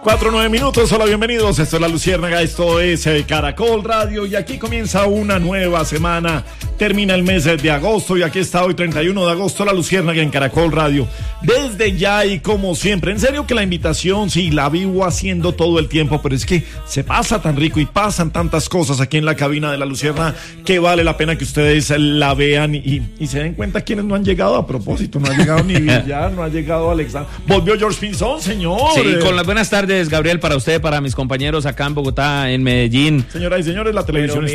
4-9 minutos, hola, bienvenidos, esto es La Luciérnaga, esto es Caracol Radio y aquí comienza una nueva semana, termina el mes de agosto y aquí está hoy 31 de agosto La Luciérnaga en Caracol Radio, desde ya y como siempre, en serio que la invitación sí la vivo haciendo todo el tiempo, pero es que se pasa tan rico y pasan tantas cosas aquí en la cabina de La Luciérnaga que vale la pena que ustedes la vean y se den cuenta quienes no han llegado a propósito, no ha llegado ni Villar, no ha llegado Alexander, volvió George Pinzón, señor. Sí, con las buenas tardes, Gabriel, para usted, para mis compañeros acá en Bogotá, en Medellín. Señoras y señores, la televisión